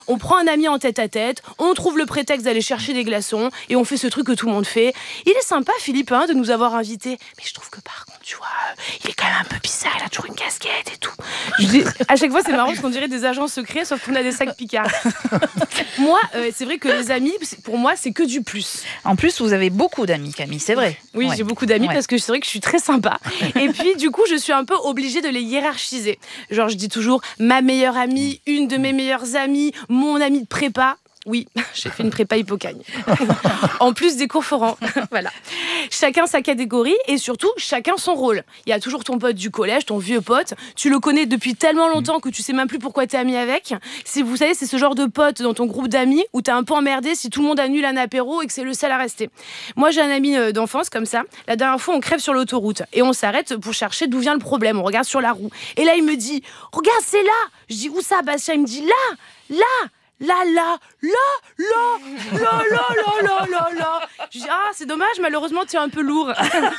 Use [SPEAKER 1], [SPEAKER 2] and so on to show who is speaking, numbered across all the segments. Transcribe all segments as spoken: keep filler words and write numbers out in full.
[SPEAKER 1] On prend un ami en tête-à-tête, on trouve le prétexte d'aller chercher des glaçons et on fait ce truc que tout le monde fait. Il est sympa, Philippe, hein, de nous avoir invités. Mais je trouve que par contre, tu vois, il est quand même un peu bizarre, il a toujours une casquette et tout. Je dis, à chaque fois, c'est marrant parce qu'on dirait des agents secrets, sauf qu'on a des sacs Picard. Moi, euh, c'est vrai que les amis, pour moi, c'est que du plus.
[SPEAKER 2] En plus, vous avez beaucoup d'amis, Camille, c'est vrai.
[SPEAKER 1] Oui,
[SPEAKER 2] ouais.
[SPEAKER 1] j'ai beaucoup d'amis
[SPEAKER 2] ouais.
[SPEAKER 1] parce que c'est vrai que je suis très sympa. Et puis, du coup, je suis un peu obligée de les hiérarchiser. Genre, je dis toujours ma meilleure amie, une de mes meilleures amies, mon ami de prépa. Oui, j'ai fait une prépa Hippocagne. En plus des cours forants. Voilà. Chacun sa catégorie et surtout, chacun son rôle. Il y a toujours ton pote du collège, ton vieux pote. Tu le connais depuis tellement longtemps que tu sais même plus pourquoi t'es ami avec. Si vous savez, c'est ce genre de pote dans ton groupe d'amis où t'es un peu emmerdé si tout le monde annule un apéro et que c'est le seul à rester. Moi, j'ai un ami d'enfance comme ça. La dernière fois, on crève sur l'autoroute et on s'arrête pour chercher d'où vient le problème. On regarde sur la roue. Et là, il me dit « Regarde, c'est là !» Je dis « Où ça, Bastien ?» Il me dit « Là, là !» Là, là, là, là, là, là, là, là, là, là. Je dis, ah, c'est dommage, malheureusement, tu es un peu lourd.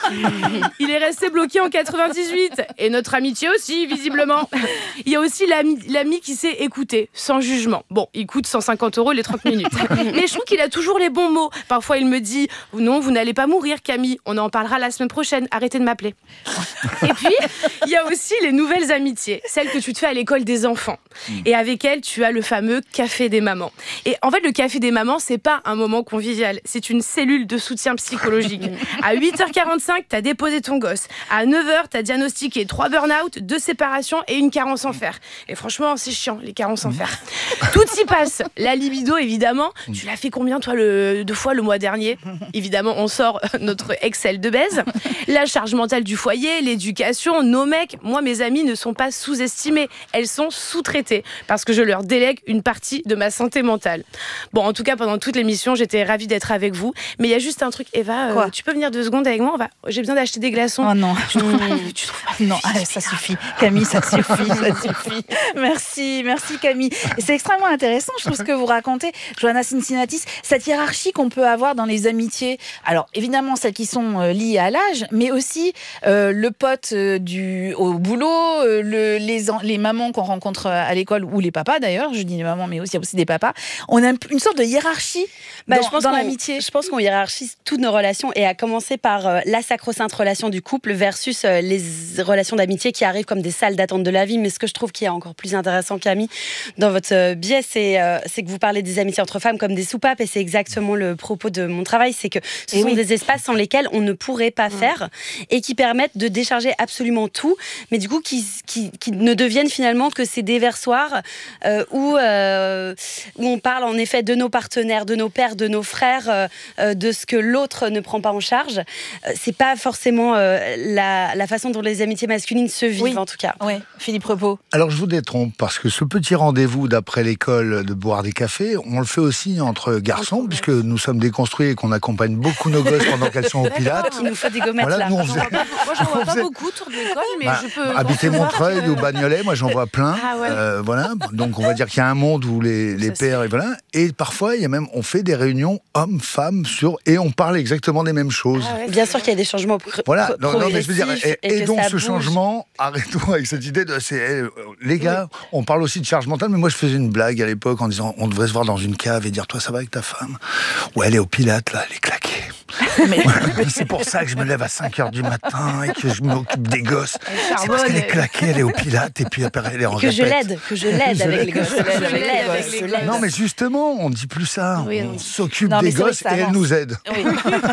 [SPEAKER 1] Il est resté bloqué en quatre-vingt-dix-huit. Et notre amitié aussi, visiblement. Il y a aussi l'ami, l'ami qui sait écouter, sans jugement. Bon, il coûte cent cinquante euros les trente minutes. Mais je trouve qu'il a toujours les bons mots. Parfois, il me dit, non, vous n'allez pas mourir, Camille. On en parlera la semaine prochaine. Arrêtez de m'appeler. Et puis, il y a aussi les nouvelles amitiés. Celles que tu te fais à l'école des enfants. Et avec elles, tu as le fameux café des mamans. Et en fait, le café des mamans, c'est pas un moment convivial, c'est une cellule de soutien psychologique. À huit heures quarante-cinq, t'as déposé ton gosse. À neuf heures, t'as diagnostiqué trois burn-out, deux séparations et une carence en fer. Et franchement, c'est chiant, les carences en fer. Tout s'y passe. La libido, évidemment. Tu l'as fait combien, toi, le, deux fois le mois dernier? Évidemment, on sort notre Excel de baise. La charge mentale du foyer, l'éducation, nos mecs. Moi, mes amies ne sont pas sous-estimées. Elles sont sous-traitées parce que je leur délègue une partie de ma santé mentale. Bon, en tout cas, pendant toute l'émission, j'étais ravie d'être avec vous. Mais il y a juste un truc, Eva, euh, tu peux venir deux secondes avec moi? On va... J'ai besoin d'acheter des glaçons.
[SPEAKER 2] Oh non.
[SPEAKER 1] Tu trouves pas, tu trouves pas
[SPEAKER 2] Non, allez, ça suffit. Camille, ça suffit, ça suffit. Merci, merci Camille. Et c'est extrêmement intéressant, je trouve, ce que vous racontez, Johanna Cincinnatis, cette hiérarchie qu'on peut avoir dans les amitiés. Alors, évidemment, celles qui sont euh, liées à l'âge, mais aussi euh, le pote euh, du, au boulot, euh, le, les, les mamans qu'on rencontre à l'école, ou les papas d'ailleurs, je dis les mamans, mais aussi, il y a aussi des papas. On a une sorte de hiérarchie bah, dans,
[SPEAKER 3] je pense
[SPEAKER 2] dans
[SPEAKER 3] qu'on,
[SPEAKER 2] l'amitié.
[SPEAKER 3] Je pense qu'on hiérarchise toutes nos relations, et à commencer par euh, la sacro-sainte relation du couple versus euh, les relations d'amitié qui arrivent comme des salles d'attente de la vie. Mais ce que je trouve qui est encore plus intéressant, Camille, dans votre euh, biais, c'est, euh, c'est que vous parlez des amitiés entre femmes comme des soupapes, et c'est exactement le propos de mon travail, c'est que ce et sont oui. des espaces sans lesquels on ne pourrait pas mmh. faire, et qui permettent de décharger absolument tout, mais du coup qui, qui, qui ne deviennent finalement que ces déversoirs euh, où, euh, où on parle en effet de nos partenaires, de nos pères, de nos frères, euh, de ce que l'autre ne prend pas en charge. Euh, c'est pas forcément euh, la, la façon dont les amitiés masculines se vivent, oui. en tout cas.
[SPEAKER 2] Oui, Philippe Repos.
[SPEAKER 4] Alors je vous détrompe, parce que ce petit rendez-vous d'après l'école de boire des cafés, on le fait aussi entre garçons, puisque nous sommes déconstruits et qu'on accompagne beaucoup nos gosses pendant qu'elles sont au Pilates.
[SPEAKER 3] Il nous faut des gommettes
[SPEAKER 4] voilà,
[SPEAKER 3] là.
[SPEAKER 4] Nous, on faisait...
[SPEAKER 1] Moi, j'en vois pas beaucoup autour de l'école, mais
[SPEAKER 4] bah,
[SPEAKER 1] je peux...
[SPEAKER 4] Habiter Montreuil ou Bagnolet, moi j'en vois plein.
[SPEAKER 1] Ah ouais.
[SPEAKER 4] euh, voilà. Donc on va dire qu'il y a un monde où les, les pères... Et, voilà. Et parfois, il y a même, on fait des réunions hommes-femmes sur... Et on parle exactement des mêmes choses.
[SPEAKER 3] Ah ouais, bien sûr qu'il y a des changements pro-
[SPEAKER 4] voilà.
[SPEAKER 3] pro-
[SPEAKER 4] non, non, mais je veux dire, et, et, et donc ce
[SPEAKER 3] bouge.
[SPEAKER 4] changement, arrêtons avec cette idée de... C'est, les gars, oui. on parle aussi de charge mentale, mais moi je faisais une blague à l'époque en disant on devrait se voir dans une cave et dire toi ça va avec ta femme? Ouais, elle est au Pilates là, elle est claquée. Mais... Ouais, c'est pour ça que je me lève à cinq heures du matin et que je m'occupe des gosses. C'est parce qu'elle est claquée, elle est au Pilates et puis après elle est en
[SPEAKER 3] que
[SPEAKER 4] répète.
[SPEAKER 3] je l'aide, que je l'aide
[SPEAKER 4] je
[SPEAKER 3] avec
[SPEAKER 4] l'aide.
[SPEAKER 3] les gosses. Je l'aide avec les gosses.
[SPEAKER 4] Non mais justement, on ne dit plus ça.
[SPEAKER 1] Oui,
[SPEAKER 4] on
[SPEAKER 1] oui.
[SPEAKER 4] s'occupe
[SPEAKER 2] non,
[SPEAKER 4] des gosses et elle nous aide.
[SPEAKER 2] Oui.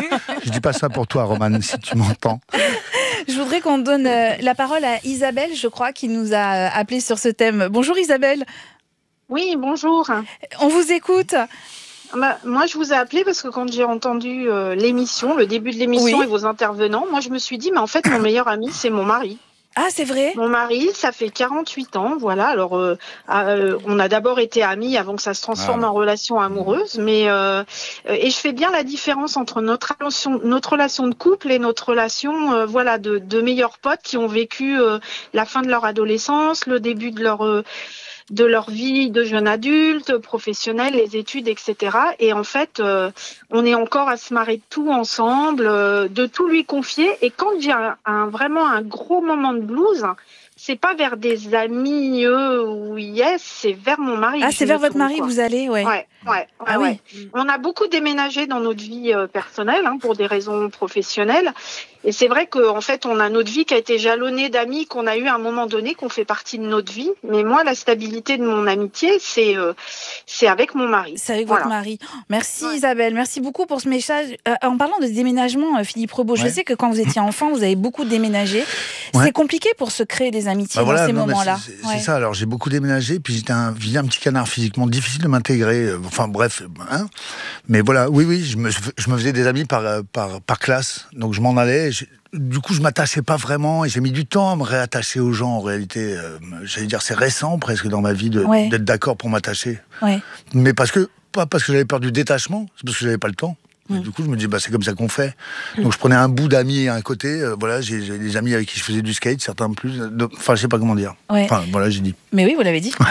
[SPEAKER 4] Je dis pas ça pour toi, Romane, si tu m'entends.
[SPEAKER 2] Je voudrais qu'on donne euh, la parole à Isabelle, je crois, qui nous a euh, appelé sur ce thème. Bonjour Isabelle.
[SPEAKER 5] Oui, bonjour.
[SPEAKER 2] On vous écoute.
[SPEAKER 5] Bah, moi, je vous ai appelé parce que quand j'ai entendu euh, l'émission, le début de l'émission oui. et vos intervenants, moi, je me suis dit, mais en fait, mon meilleur ami, c'est mon mari.
[SPEAKER 2] Ah, c'est vrai?
[SPEAKER 5] Mon mari, ça fait quarante-huit ans, voilà. Alors, euh, euh, on a d'abord été amis avant que ça se transforme ah. en relation amoureuse, mais euh, et je fais bien la différence entre notre relation, notre relation de couple et notre relation, euh, voilà, de, de meilleurs potes qui ont vécu euh, la fin de leur adolescence, le début de leur euh, de leur vie de jeune adulte, professionnelle, les études, et cetera. Et en fait, euh, on est encore à se marrer de tout ensemble, euh, de tout lui confier. Et quand j'ai un, un, vraiment un gros moment de blues, c'est pas vers des amis, eux, ou yes, c'est vers mon mari.
[SPEAKER 2] Ah, c'est vers votre mari que vous allez, ouais.
[SPEAKER 5] Ouais, ouais, ouais,
[SPEAKER 2] ah,
[SPEAKER 5] ouais.
[SPEAKER 2] Oui.
[SPEAKER 5] On a beaucoup déménagé dans notre vie euh, personnelle, hein, pour des raisons professionnelles. Et c'est vrai qu'en fait, on a notre vie qui a été jalonnée d'amis qu'on a eu à un moment donné, qu'on fait partie de notre vie. Mais moi, la stabilité de mon amitié, c'est euh, c'est avec mon mari.
[SPEAKER 2] C'est avec
[SPEAKER 5] voilà.
[SPEAKER 2] votre mari. Merci
[SPEAKER 5] ouais.
[SPEAKER 2] Isabelle, merci beaucoup pour ce message. Euh, en parlant de déménagement, euh, Philippe Rebaud, ouais. je sais que quand vous étiez enfant, vous avez beaucoup déménagé. Ouais. C'est compliqué pour se créer des amitiés bah voilà, dans ces non, moments-là.
[SPEAKER 4] C'est, c'est, ouais. c'est ça, alors j'ai beaucoup déménagé, puis j'étais un, un petit canard physiquement, difficile de m'intégrer. Enfin bref, hein. Mais voilà, oui, oui, je me, je me faisais des amis par, par, par classe, donc je m'en allais. Je, Du coup, je m'attachais pas vraiment et j'ai mis du temps à me réattacher aux gens. En réalité, euh, j'allais dire, c'est récent presque dans ma vie de, ouais. d'être d'accord pour m'attacher.
[SPEAKER 2] Ouais.
[SPEAKER 4] Mais parce que, pas parce que j'avais peur du détachement, c'est parce que j'avais pas le temps. Et du coup, je me dis, bah, c'est comme ça qu'on fait. Donc, je prenais un bout d'amis à un côté. Euh, voilà, j'ai, j'ai des amis avec qui je faisais du skate, certains plus. De... Enfin, je sais pas comment dire. Ouais. Enfin, voilà, j'ai dit.
[SPEAKER 2] Mais oui, vous l'avez dit.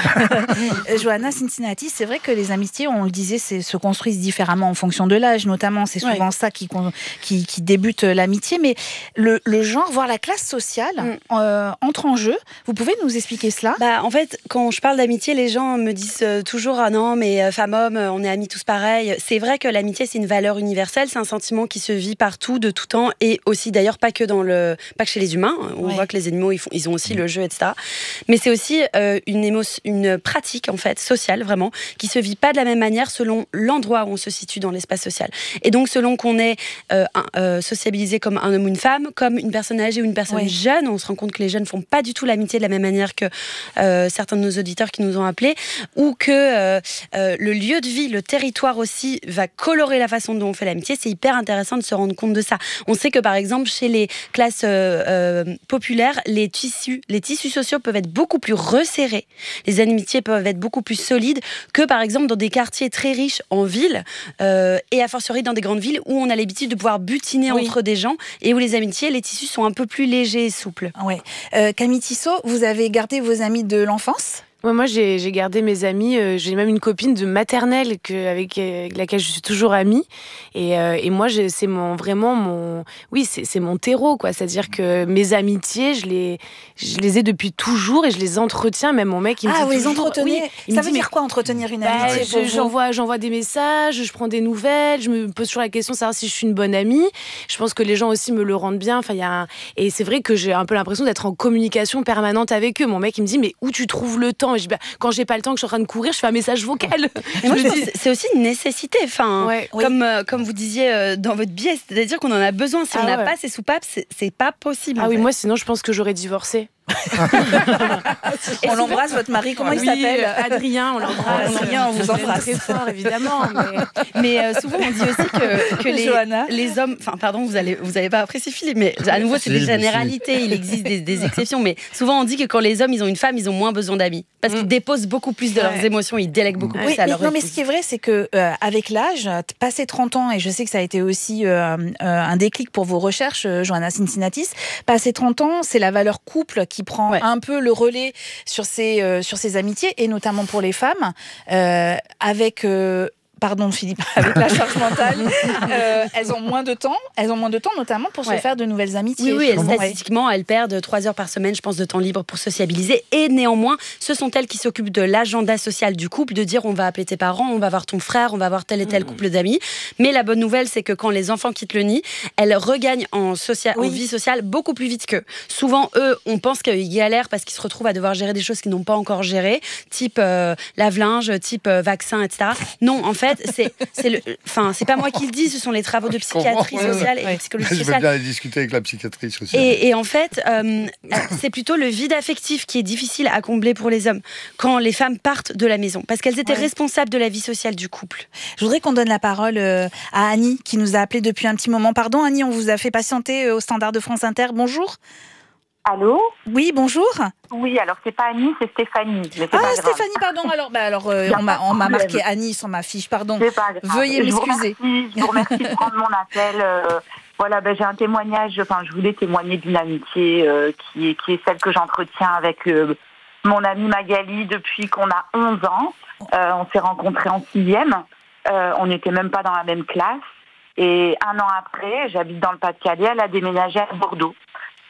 [SPEAKER 2] Johanna Cincinnati, c'est vrai que les amitiés, on le disait, c'est, se construisent différemment en fonction de l'âge, notamment. C'est souvent ouais. ça qui, qui, qui débute l'amitié. Mais le, le genre, voire la classe sociale, mm. euh, entre en jeu. Vous pouvez nous expliquer cela ?
[SPEAKER 3] Bah, en fait, quand je parle d'amitié, les gens me disent toujours, ah non, mais euh, femme-homme, on est amis tous pareils. C'est vrai que l'amitié, c'est une valeur universelle. Universel, c'est un sentiment qui se vit partout, de tout temps, et aussi d'ailleurs pas que dans le, pas que chez les humains. On ouais. voit que les animaux, ils, font, ils ont aussi le jeu, et cetera. Mais c'est aussi euh, une émotion, une pratique en fait sociale vraiment, qui se vit pas de la même manière selon l'endroit où on se situe dans l'espace social. Et donc selon qu'on est euh, euh, sociabilisé comme un homme ou une femme, comme une personne âgée ou une personne ouais. jeune, on se rend compte que les jeunes font pas du tout l'amitié de la même manière que euh, certains de nos auditeurs qui nous ont appelés, ou que euh, euh, le lieu de vie, le territoire aussi va colorer la façon dont on fait l'amitié. C'est hyper intéressant de se rendre compte de ça. On sait que par exemple chez les classes euh, euh, populaires, les tissus, les tissus sociaux peuvent être beaucoup plus resserrés. Les amitiés peuvent être beaucoup plus solides que par exemple dans des quartiers très riches en ville euh, et a fortiori dans des grandes villes où on a l'habitude de pouvoir butiner oui. entre des gens et où les amitiés, les tissus sont un peu plus légers et souples.
[SPEAKER 2] Ouais. Euh, Camille Tissot, vous avez gardé vos amis de l'enfance ?
[SPEAKER 1] Ouais, moi, j'ai, j'ai gardé mes amis. Euh, j'ai même une copine de maternelle que, avec, avec laquelle je suis toujours amie. Et, euh, et moi, j'ai, c'est mon, vraiment mon... Oui, c'est, c'est mon terreau, quoi. C'est-à-dire que mes amitiés, je les, je les ai depuis toujours et je les entretiens. Même mon mec, il me
[SPEAKER 2] ah,
[SPEAKER 1] dit
[SPEAKER 2] vous les
[SPEAKER 1] toujours...
[SPEAKER 2] entretenez
[SPEAKER 1] oui,
[SPEAKER 2] Ça veut dire quoi, entretenir une amitié
[SPEAKER 1] bah, je, j'envoie, j'envoie des messages, je prends des nouvelles, je me pose toujours la question de savoir si je suis une bonne amie. Je pense que les gens aussi me le rendent bien. Enfin, y a un... Et c'est vrai que j'ai un peu l'impression d'être en communication permanente avec eux. Mon mec, il me dit, mais où tu trouves le temps ? Et je dis, bah, quand j'ai pas le temps, que je suis en train de courir, je fais un message vocal.
[SPEAKER 3] Et moi, je dis... c'est aussi une nécessité. Enfin,
[SPEAKER 1] ouais,
[SPEAKER 3] comme,
[SPEAKER 1] oui.
[SPEAKER 3] euh, comme vous disiez euh, dans votre biais, c'est-à-dire qu'on en a besoin. Si ah, on n'a ouais. pas ces soupapes, c'est, c'est pas possible.
[SPEAKER 1] Ah oui,
[SPEAKER 3] fait.
[SPEAKER 1] moi, sinon, je pense que j'aurais divorcé.
[SPEAKER 2] On l'embrasse, votre mari, comment oui, il s'appelle ?
[SPEAKER 1] Adrien, on l'embrasse.
[SPEAKER 2] Adrien, on vous embrasse
[SPEAKER 1] très fort, évidemment.
[SPEAKER 3] Mais, mais euh, souvent, on dit aussi que, que les, les hommes... Enfin, pardon, vous n'allez vous allez pas apprécier Philippe, mais à nouveau, c'est des généralités, il existe des, des exceptions. Mais souvent, on dit que quand les hommes, ils ont une femme, ils ont moins besoin d'amis. Parce qu'ils déposent beaucoup plus de leurs ouais. émotions, ils délèguent beaucoup
[SPEAKER 2] oui,
[SPEAKER 3] plus à
[SPEAKER 2] mais,
[SPEAKER 3] leur
[SPEAKER 2] Non, mais ce qui est vrai, c'est qu'avec euh, l'âge, passé trente ans, et je sais que ça a été aussi euh, euh, un déclic pour vos recherches, euh, Johanna Cincinnati, passé trente ans, c'est la valeur couple qui prend ouais. un peu le relais sur ces, euh, sur ces amitiés, et notamment pour les femmes, euh, avec... Euh, Pardon Philippe, avec la charge mentale, euh, elles ont moins de temps, elles ont moins de temps notamment pour ouais. se faire de nouvelles amitiés.
[SPEAKER 3] Oui, oui, elles, statistiquement, elles perdent trois heures par semaine, je pense, de temps libre pour sociabiliser. Et néanmoins, ce sont elles qui s'occupent de l'agenda social du couple, de dire on va appeler tes parents, on va voir ton frère, on va voir tel et tel couple d'amis. Mais la bonne nouvelle, c'est que quand les enfants quittent le nid, elles regagnent en, social, oui. en vie sociale beaucoup plus vite qu'eux. Souvent, eux, on pense qu'ils galèrent parce qu'ils se retrouvent à devoir gérer des choses qu'ils n'ont pas encore gérées, type euh, lave-linge, type euh, vaccin, et cetera. Non, en fait, C'est, c'est, le, enfin, c'est pas moi qui le dis, ce sont les travaux de psychiatrie sociale et de psychologie sociale.
[SPEAKER 4] Je veux bien aller discuter avec la psychiatrie sociale.
[SPEAKER 3] Et, et en fait, euh, c'est plutôt le vide affectif qui est difficile à combler pour les hommes quand les femmes partent de la maison, parce qu'elles étaient ouais. responsables de la vie sociale du couple.
[SPEAKER 2] Je voudrais qu'on donne la parole à Annie, qui nous a appelé depuis un petit moment. Pardon Annie, on vous a fait patienter au standard de France Inter. Bonjour.
[SPEAKER 6] Allô ?
[SPEAKER 2] Oui, bonjour.
[SPEAKER 6] Oui, alors c'est pas Annie, c'est Stéphanie. Mais c'est
[SPEAKER 2] ah,
[SPEAKER 6] pas
[SPEAKER 2] Stéphanie, pardon. Alors, bah, alors euh, on, m'a, on m'a marqué Annie sur ma fiche, pardon.
[SPEAKER 6] C'est pas grave.
[SPEAKER 2] Veuillez m'excuser.
[SPEAKER 6] Je vous remercie, je vous remercie de prendre mon appel. Euh, voilà, ben, j'ai un témoignage, enfin, je voulais témoigner d'une amitié euh, qui, est, qui est celle que j'entretiens avec euh, mon amie Magali depuis qu'on a onze ans. Euh, on s'est rencontrés en sixième. Euh, on n'était même pas dans la même classe. Et un an après, j'habite dans le Pas-de-Calais, elle a déménagé à Bordeaux.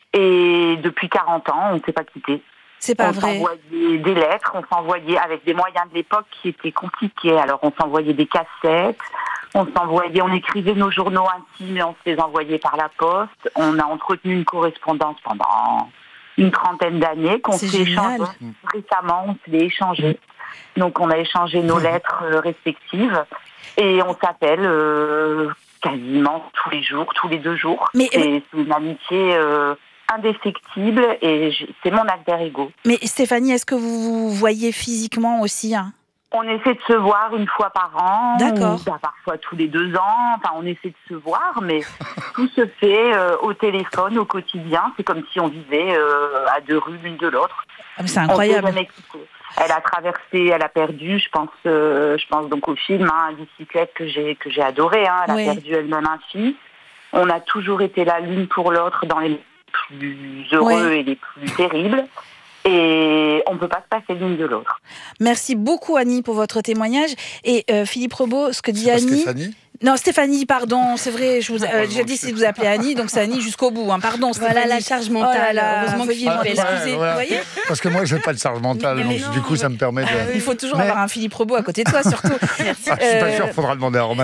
[SPEAKER 6] Et depuis quarante ans, on ne s'est pas quittés.
[SPEAKER 2] C'est pas
[SPEAKER 6] on
[SPEAKER 2] vrai.
[SPEAKER 6] On s'envoyait des lettres, on s'envoyait avec des moyens de l'époque qui étaient compliqués. Alors on s'envoyait des cassettes, on s'envoyait, on écrivait nos journaux intimes et on se les envoyait par la poste. On a entretenu une correspondance pendant une trentaine d'années qu'on
[SPEAKER 2] C'est
[SPEAKER 6] s'est
[SPEAKER 2] génial.
[SPEAKER 6] échangé. Récemment, on se l'est échangé. Donc on a échangé nos lettres euh, respectives et on s'appelle euh, quasiment tous les jours, tous les deux jours.
[SPEAKER 2] Mais-
[SPEAKER 6] c'est, c'est une amitié euh, indéfectible et je- c'est mon alter ego.
[SPEAKER 2] Mais Stéphanie, est-ce que vous vous voyez physiquement aussi hein?
[SPEAKER 6] On essaie de se voir une fois par an,
[SPEAKER 2] D'accord.
[SPEAKER 6] ou bah, parfois tous les deux ans. Enfin, on essaie de se voir, mais tout se fait euh, au téléphone, au quotidien. C'est comme si on vivait euh, à deux rues l'une de l'autre.
[SPEAKER 2] Ah, mais c'est
[SPEAKER 6] On
[SPEAKER 2] incroyable.
[SPEAKER 6] s'est jamais quittés. Elle a traversé, elle a perdu, je pense, euh, je pense donc au film, hein, Bicyclette que j'ai que j'ai adoré. Hein, elle
[SPEAKER 2] Oui.
[SPEAKER 6] a perdu elle-même un fils. On a toujours été là l'une pour l'autre dans les plus heureux
[SPEAKER 2] Oui.
[SPEAKER 6] et les plus terribles. Et on ne peut pas se passer l'une de l'autre.
[SPEAKER 2] Merci beaucoup Annie pour votre témoignage. Et euh, Philippe Rebaud, ce que dit
[SPEAKER 4] C'est pas
[SPEAKER 2] Annie...
[SPEAKER 4] Stéphanie
[SPEAKER 2] Non, Stéphanie, pardon, c'est vrai, je vous ai euh, déjà dit si vous appelez Annie, donc c'est Annie jusqu'au bout. Hein. Pardon, Stéphanie.
[SPEAKER 3] Voilà la charge
[SPEAKER 2] Oh là
[SPEAKER 3] mentale.
[SPEAKER 2] là,
[SPEAKER 3] Heureusement que
[SPEAKER 2] veuillez
[SPEAKER 3] Philippe
[SPEAKER 2] m'en
[SPEAKER 3] est là.
[SPEAKER 2] excuser.
[SPEAKER 4] voilà.
[SPEAKER 2] Vous voyez
[SPEAKER 4] Parce que moi, je n'ai pas de charge mentale,
[SPEAKER 2] Mais
[SPEAKER 4] donc
[SPEAKER 2] non,
[SPEAKER 4] du coup, ça me permet de.
[SPEAKER 2] Il faut toujours
[SPEAKER 4] Mais-
[SPEAKER 2] avoir un Philippe Rebaud à côté de toi, surtout.
[SPEAKER 4] Ah, je suis pas sûr, il faudra demander à Roman.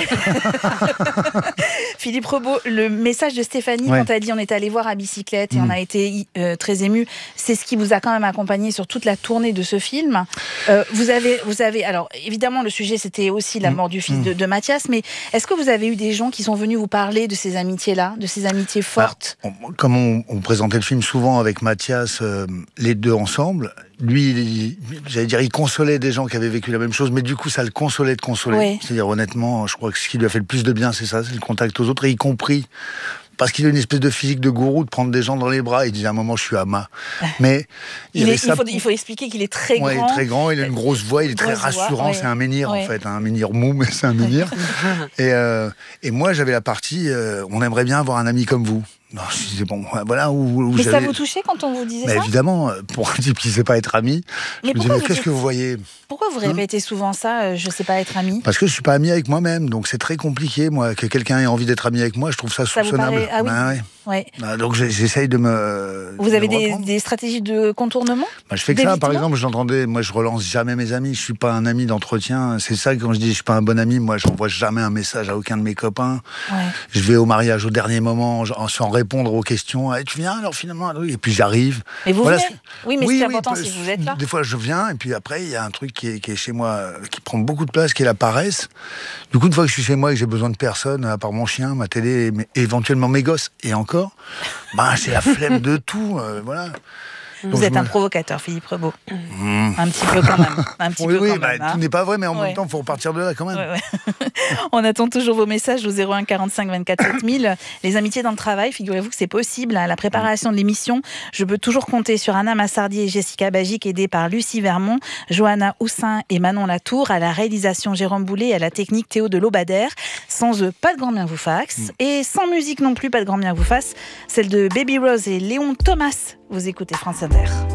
[SPEAKER 2] Philippe Rebaud, le message de Stéphanie,
[SPEAKER 4] Ouais.
[SPEAKER 2] quand elle dit on est allé voir à bicyclette et
[SPEAKER 4] Mm.
[SPEAKER 2] on a été euh, très ému, c'est ce qui vous a quand même accompagné sur toute la tournée de ce film. Euh, vous avez, vous avez, alors évidemment le sujet c'était aussi la
[SPEAKER 4] Mm.
[SPEAKER 2] mort du fils
[SPEAKER 4] Mm.
[SPEAKER 2] de, de Mathias, mais est-ce que vous avez eu des gens qui sont venus vous parler de ces amitiés-là, de ces amitiés fortes?
[SPEAKER 4] On- Comme on, on présentait le film souvent avec Mathias, euh, les deux ensemble, lui, il- j'allais dire, il consolait des gens qui avaient vécu la même chose, mais du coup, ça le consolait de consoler.
[SPEAKER 2] Ouais.
[SPEAKER 4] C'est-à-dire, honnêtement, je crois que ce qui lui a fait le plus de bien, c'est ça, c'est le contact aux autres, et y compris parce qu'il a une espèce de physique de gourou, de prendre des gens dans les bras. Il disait à un moment, je suis Ama. Mais
[SPEAKER 2] il,
[SPEAKER 4] avait
[SPEAKER 2] est- il
[SPEAKER 4] ça-
[SPEAKER 2] faut, il faut expliquer qu'il est très
[SPEAKER 4] Ouais, il
[SPEAKER 2] grand.
[SPEAKER 4] est très grand, il a une grosse voix, il est très
[SPEAKER 2] Grosse voix,
[SPEAKER 4] rassurant,
[SPEAKER 2] ouais.
[SPEAKER 4] c'est un menhir
[SPEAKER 2] Ouais.
[SPEAKER 4] en fait, un menhir mou, mais c'est un menhir. et, euh, et moi j'avais la partie, euh, on aimerait bien avoir un ami comme vous. Non, je disais bon, voilà où, où
[SPEAKER 2] Mais ça
[SPEAKER 4] j'avais-
[SPEAKER 2] vous touchait quand on vous disait
[SPEAKER 4] Mais
[SPEAKER 2] ça?
[SPEAKER 4] évidemment, euh, pour un type qui ne sait pas être ami,
[SPEAKER 2] Mais
[SPEAKER 4] je me dis
[SPEAKER 2] pourquoi
[SPEAKER 4] mais
[SPEAKER 2] vous
[SPEAKER 4] qu'est-ce
[SPEAKER 2] dites-
[SPEAKER 4] que vous voyez?
[SPEAKER 2] Pourquoi vous répétez souvent ça, euh, je sais pas être ami?
[SPEAKER 4] Parce que je suis pas ami avec moi-même, donc c'est très compliqué moi que quelqu'un ait envie d'être ami avec moi, je trouve ça
[SPEAKER 2] Ça vous
[SPEAKER 4] soupçonnable.
[SPEAKER 2] paraît- ah oui.
[SPEAKER 4] Ben ouais.
[SPEAKER 2] Ouais.
[SPEAKER 4] Ben, donc j'ai- j'essaye de me.
[SPEAKER 2] Vous
[SPEAKER 4] de
[SPEAKER 2] avez
[SPEAKER 4] me
[SPEAKER 2] des,
[SPEAKER 4] reprendre.
[SPEAKER 2] des stratégies de contournement?
[SPEAKER 4] Bah, je fais que ça, par
[SPEAKER 2] d'évitement
[SPEAKER 4] exemple, j'entendais, moi je relance jamais mes amis, je suis pas un ami d'entretien, c'est ça quand je dis je suis pas un bon ami, moi j'envoie jamais un message à aucun de mes copains,
[SPEAKER 2] Ouais.
[SPEAKER 4] je vais au mariage au dernier moment genre, sans répondre aux questions, Eh, tu viens alors finalement, et puis j'arrive.
[SPEAKER 2] Mais vous
[SPEAKER 4] Voilà,
[SPEAKER 2] venez?
[SPEAKER 4] c'est-
[SPEAKER 2] Oui, mais c'est important
[SPEAKER 4] peu-
[SPEAKER 2] si vous êtes là.
[SPEAKER 4] Des fois je viens, et puis après il y a un truc qui est, qui est chez moi, euh, qui prend beaucoup de place, qui est la paresse. Du coup une fois que je suis chez moi et que j'ai besoin de personne, à part mon chien, ma télé, et mes- et éventuellement mes gosses, et encore, bah, c'est la flemme de tout, euh, voilà.
[SPEAKER 2] Vous
[SPEAKER 4] Donc,
[SPEAKER 2] êtes
[SPEAKER 4] je
[SPEAKER 2] un
[SPEAKER 4] me-
[SPEAKER 2] provocateur, Philippe Rebaud.
[SPEAKER 4] Mmh.
[SPEAKER 2] Un petit peu quand même. Un petit
[SPEAKER 4] Oui,
[SPEAKER 2] peu
[SPEAKER 4] oui,
[SPEAKER 2] quand
[SPEAKER 4] bah,
[SPEAKER 2] même. hein.
[SPEAKER 4] tout n'est pas vrai, mais en
[SPEAKER 2] Ouais.
[SPEAKER 4] même temps, il faut repartir de là quand même.
[SPEAKER 2] Ouais, ouais. On attend toujours vos messages au zéro un quarante-cinq vingt-quatre sept mille. Les amitiés dans le travail, figurez-vous que c'est possible. À la préparation de l'émission, je peux toujours compter sur Anna Massardi et Jessica Bagic, aidées par Lucie Vermont, Johanna Houssin et Manon Latour, à la réalisation Jérôme Boulet et à la technique Théo de Lobadère. Sans eux, pas de grand bien vous fasse. Et sans musique non plus, pas de grand bien vous fasse. Celle de Baby Rose et Léon Thomas. Vous écoutez France Inter.